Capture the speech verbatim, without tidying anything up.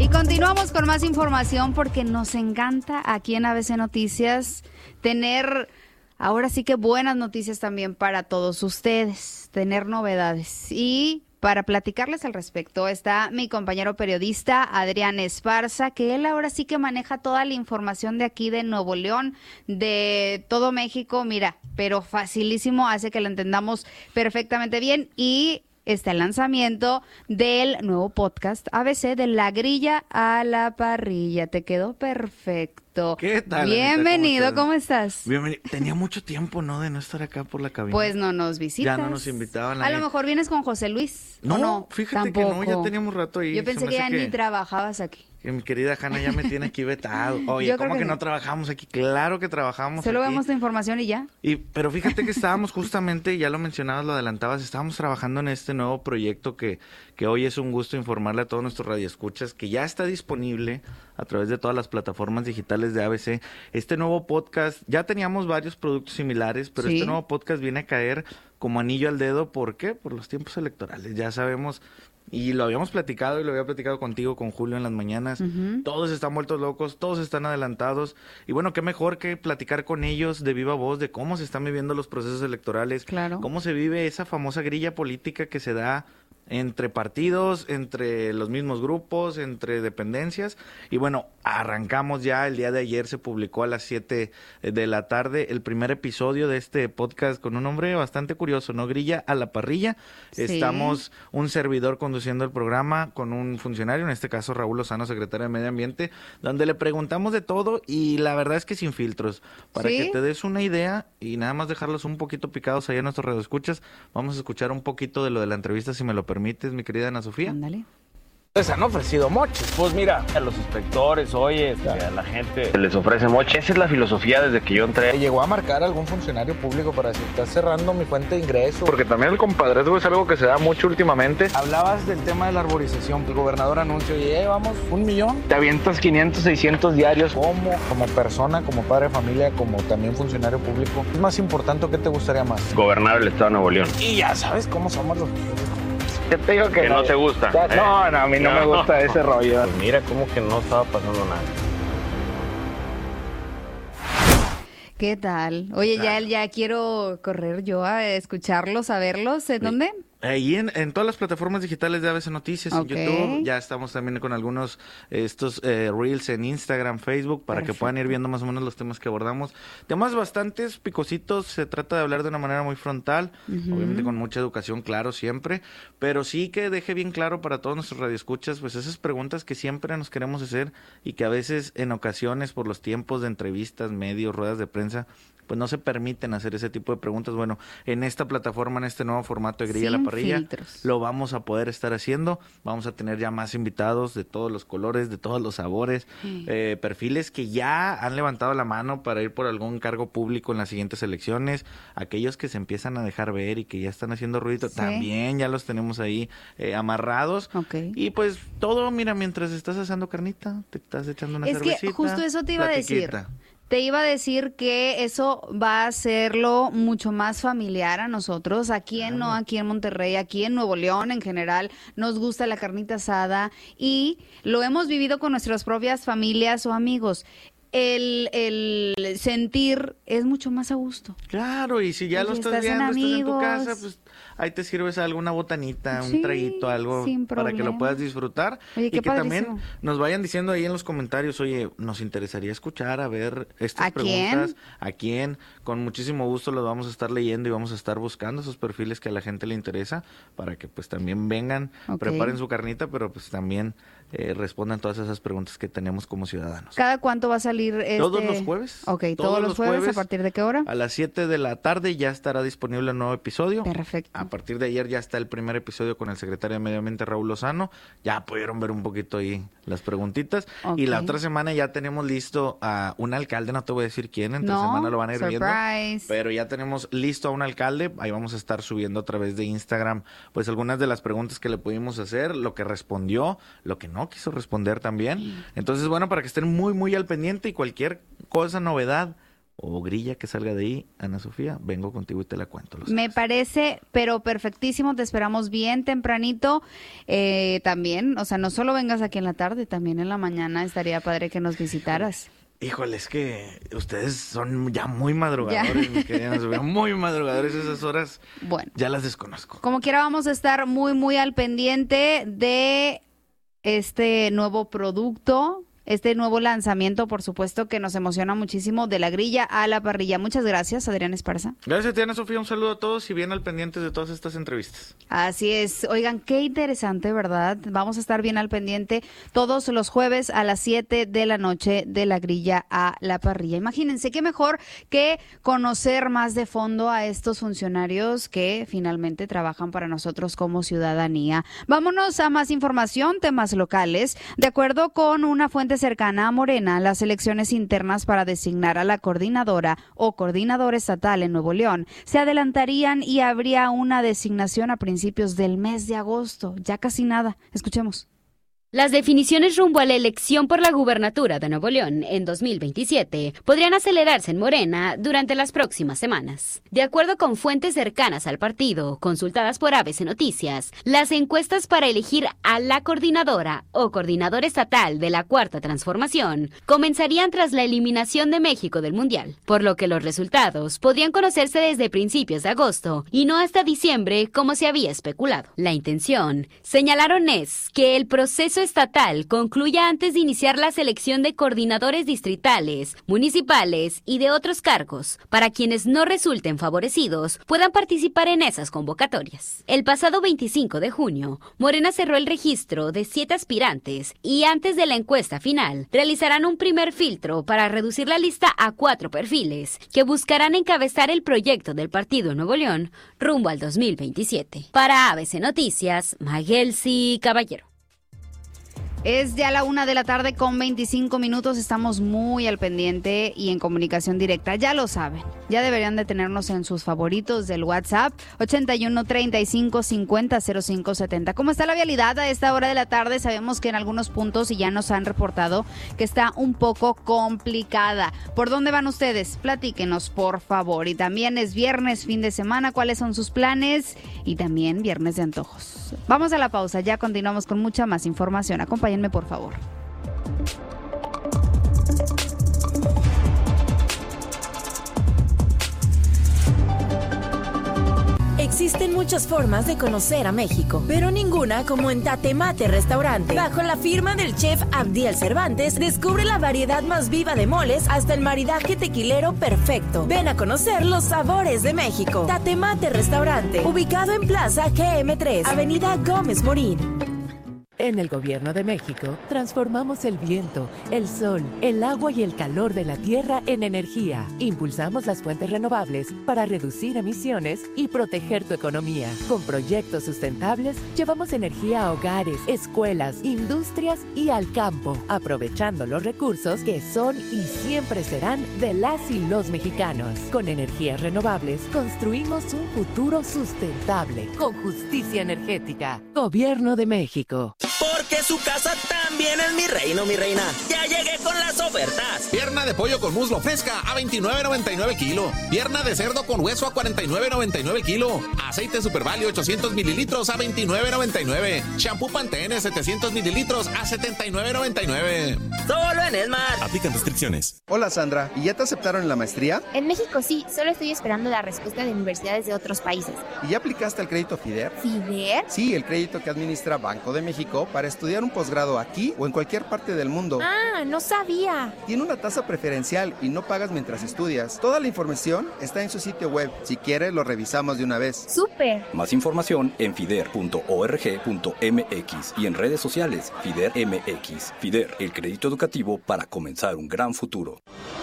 Y continuamos con más información porque nos encanta aquí en A B C Noticias tener, ahora sí que buenas noticias también para todos ustedes, tener novedades. Y para platicarles al respecto está mi compañero periodista Adrián Esparza, que él ahora sí que maneja toda la información de aquí de Nuevo León, de todo México, mira, pero facilísimo, hace que lo entendamos perfectamente bien. Y está el lanzamiento del nuevo podcast A B C, de la grilla a la parrilla. Te quedó perfecto. ¿Qué tal, Bienvenido, Anita? ¿cómo estás? Bienvenido. Tenía mucho tiempo, ¿no?, de no estar acá por la cabina. Pues no nos visitas. Ya no nos invitaban. A lo mejor vienes con José Luis. No, ¿o no? fíjate Tampoco. que no, ya teníamos rato ahí. Yo pensé que ya ni trabajabas aquí. Que mi querida Hanna ya me tiene aquí vetado. Oye, Yo ¿cómo creo que, que no sí. trabajamos aquí? Claro que trabajamos Solo aquí. vemos tu información y ya. Y, pero fíjate que estábamos justamente, ya lo mencionabas, lo adelantabas, estábamos trabajando en este nuevo proyecto que, que hoy es un gusto informarle a todos nuestros radioescuchas, que ya está disponible a través de todas las plataformas digitales de A B C. Este nuevo podcast, ya teníamos varios productos similares, pero Sí. este nuevo podcast viene a caer como anillo al dedo. ¿Por qué? Por los tiempos electorales. Ya sabemos, y lo habíamos platicado y lo había platicado contigo, con Julio en las mañanas. Uh-huh. Todos están vueltos locos, todos están adelantados. Y bueno, qué mejor que platicar con ellos de viva voz de cómo se están viviendo los procesos electorales. Claro. Cómo se vive esa famosa grilla política que se da entre partidos, entre los mismos grupos, entre dependencias. Y bueno, arrancamos ya. El día de ayer se publicó a las siete de la tarde el primer episodio de este podcast con un nombre bastante curioso, ¿no? Grilla a la parrilla. Sí. Estamos un servidor conduciendo el programa con un funcionario, en este caso Raúl Lozano, secretario de Medio Ambiente, donde le preguntamos de todo y la verdad es que sin filtros. Para ¿Sí? que te des una idea y nada más dejarlos un poquito picados allá en nuestros radioescuchas, vamos a escuchar un poquito de lo de la entrevista, si me lo permites, mi querida Ana Sofía. Ándale. Les han ofrecido moches. Pues mira, a los inspectores, oye, que a la gente les ofrece moche. Esa es la filosofía desde que yo entré. ¿Te llegó a marcar algún funcionario público para decir, estás cerrando mi fuente de ingreso? Porque también el compadrazgo es algo que se da mucho últimamente. Hablabas del tema de la arborización. El gobernador anunció, y eh, vamos, un millón. Te avientas quinientos, seiscientos diarios. ¿Cómo? Como persona, como padre de familia, como también funcionario público. ¿Es más importante o qué te gustaría más? Gobernar el estado de Nuevo León. Y ya sabes cómo somos los... Yo te digo que, Que no te gusta, Ya, ¿eh? No, no, a mí no, No. me gusta ese rollo. Pues mira, como que no estaba pasando nada. ¿Qué tal? Oye, ya, ya quiero correr yo a escucharlos, a verlos. ¿En dónde? Ahí en, en todas las plataformas digitales de A B C Noticias, Ok. en YouTube, ya estamos también con algunos eh, estos eh, reels en Instagram, Facebook, para Perfecto. que puedan ir viendo más o menos los temas que abordamos. Temas bastantes picositos, se trata de hablar de una manera muy frontal, Ujú. obviamente con mucha educación, claro, siempre, pero sí que deje bien claro para todos nuestros radioescuchas, pues esas preguntas que siempre nos queremos hacer y que a veces en ocasiones por los tiempos de entrevistas, medios, ruedas de prensa, pues no se permiten hacer ese tipo de preguntas. Bueno, en esta plataforma, en este nuevo formato de Grilla a la Sin Parrilla, filtros. lo vamos a poder estar haciendo. Vamos a tener ya más invitados de todos los colores, de todos los sabores, Sí. eh, perfiles que ya han levantado la mano para ir por algún cargo público en las siguientes elecciones. Aquellos que se empiezan a dejar ver y que ya están haciendo ruido, Sí. también ya los tenemos ahí eh, amarrados. Ok. Y pues todo, mira, mientras estás asando carnita, te estás echando una Es que cervecita. justo eso te iba a decir. platiquita. Te iba a decir que eso va a hacerlo mucho más familiar a nosotros. Aquí en, no, aquí en Monterrey, aquí en Nuevo León en general, nos gusta la carnita asada y lo hemos vivido con nuestras propias familias o amigos. El, el sentir es mucho más a gusto. Claro, y si ya Oye, lo estás estás en viendo, estás en tu amigos. casa, pues ahí te sirves alguna botanita, Sí, un traguito, algo sin para que lo problema. puedas disfrutar. Oye, y qué que también padrísimo. nos vayan diciendo ahí en los comentarios, oye, nos interesaría escuchar, a ver estas ¿A quién? preguntas, a quién. Con muchísimo gusto los vamos a estar leyendo y vamos a estar buscando esos perfiles que a la gente le interesa para que pues también vengan, Ok. preparen su carnita, pero pues también eh, respondan todas esas preguntas que tenemos como ciudadanos. ¿Cada cuánto va a salir este? Todos los jueves. Ok, todos, los jueves, ¿a partir de qué hora? A las siete de la tarde ya estará disponible el nuevo episodio. Perfecto. A partir de ayer ya está el primer episodio con el secretario de Medio Ambiente, Raúl Lozano. Ya pudieron ver un poquito ahí las preguntitas. Ok. Y la otra semana ya tenemos listo a un alcalde, no te voy a decir quién, entre No, semana lo van a ir viendo. surprise. Pero ya tenemos listo a un alcalde. Ahí vamos a estar subiendo a través de Instagram pues algunas de las preguntas que le pudimos hacer, lo que respondió, lo que no quiso responder también. Entonces, bueno, para que estén muy, muy al pendiente y cualquier cosa, novedad, o grilla que salga de ahí, Ana Sofía, vengo contigo y te la cuento. Me parece, pero perfectísimo, te esperamos bien tempranito. Eh, también, o sea, no solo vengas aquí en la tarde, también en la mañana estaría padre que nos visitaras. Híjole, es que ustedes son ya muy madrugadores, mi querida Ana Sofía, muy madrugadores, esas horas bueno, ya las desconozco. Como quiera vamos a estar muy, muy al pendiente de este nuevo producto, este nuevo lanzamiento, por supuesto, que nos emociona muchísimo, de la grilla a la parrilla. Muchas gracias, Adrián Esparza. Gracias, Ana Sofía. Un saludo a todos y bien al pendiente de todas estas entrevistas. Así es. Oigan, qué interesante, ¿verdad? Vamos a estar bien al pendiente todos los jueves a las siete de la noche, de la grilla a la parrilla. Imagínense, qué mejor que conocer más de fondo a estos funcionarios que finalmente trabajan para nosotros como ciudadanía. Vámonos a más información, temas locales. De acuerdo con una fuente cercana a Morena, las elecciones internas para designar a la coordinadora o coordinador estatal en Nuevo León se adelantarían y habría una designación a principios del mes de agosto. Ya casi nada. Escuchemos. Las definiciones rumbo a la elección por la gubernatura de Nuevo León en dos mil veintisiete podrían acelerarse en Morena durante las próximas semanas. De acuerdo con fuentes cercanas al partido, consultadas por A B C Noticias, las encuestas para elegir a la coordinadora o coordinador estatal de la Cuarta Transformación comenzarían tras la eliminación de México del Mundial, por lo que los resultados podrían conocerse desde principios de agosto y no hasta diciembre como se había especulado. La intención, señalaron, es que el proceso estatal concluya antes de iniciar la selección de coordinadores distritales, municipales y de otros cargos, para quienes no resulten favorecidos puedan participar en esas convocatorias. El pasado veinticinco de junio, Morena cerró el registro de siete aspirantes y antes de la encuesta final, realizarán un primer filtro para reducir la lista a cuatro perfiles que buscarán encabezar el proyecto del partido en Nuevo León rumbo al dos mil veintisiete. Para A B C Noticias, Magelsi Caballero. Es ya la una de la tarde con veinticinco minutos, estamos muy al pendiente y en comunicación directa, ya lo saben, ya deberían de tenernos en sus favoritos del WhatsApp, ochenta y uno, treinta y cinco, cincuenta, cero cinco setenta. ¿Cómo está la vialidad a esta hora de la tarde? Sabemos que en algunos puntos y ya nos han reportado que está un poco complicada. ¿Por dónde van ustedes? Platíquenos, por favor. Y también es viernes, fin de semana, ¿cuáles son sus planes? Y también viernes de antojos. Vamos a la pausa, ya continuamos con mucha más información. Acompáñenme, por favor. Existen muchas formas de conocer a México, pero ninguna como en Tatemate Restaurante. Bajo la firma del chef Abdiel Cervantes, descubre la variedad más viva de moles hasta el maridaje tequilero perfecto. Ven a conocer los sabores de México. Tatemate Restaurante, ubicado en Plaza G M tres, Avenida Gómez Morín. En el Gobierno de México, transformamos el viento, el sol, el agua y el calor de la tierra en energía. Impulsamos las fuentes renovables para reducir emisiones y proteger tu economía. Con proyectos sustentables, llevamos energía a hogares, escuelas, industrias y al campo, aprovechando los recursos que son y siempre serán de las y los mexicanos. Con energías renovables, construimos un futuro sustentable, con justicia energética. Gobierno de México. Porque su casa también es mi reino, mi reina. Ya llegué con las ofertas. Pierna de pollo con muslo fresca a veintinueve noventa y nueve kilo. Pierna de cerdo con hueso a cuarenta y nueve noventa y nueve kilo. Aceite Super Value ochocientos mililitros a veintinueve noventa y nueve. Shampoo Pantene setecientos mililitros a setenta y nueve noventa y nueve. Solo en Esmar. Aplican restricciones. Hola Sandra, ¿y ya te aceptaron en la maestría? En México sí, solo estoy esperando la respuesta de universidades de otros países. ¿Y ya aplicaste al crédito FIDER? ¿FIDER? Sí, el crédito que administra Banco de México para estudiar un posgrado aquí o en cualquier parte del mundo. Ah, no sabía. Tiene una tasa preferencial y no pagas mientras estudias. Toda la información está en su sitio web. Si quieres, lo revisamos de una vez. ¡Súper! Más información en fider punto org punto mx y en redes sociales FIDER M X. FIDER, el crédito educativo para comenzar un gran futuro.